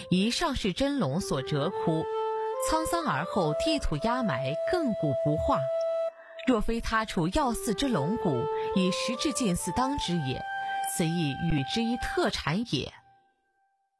宜上世真龙所折窟，沧桑而后地土压埋，亘古不化。若非他处要祀之龙骨，以时至近似当之也，此亦与之一特产也。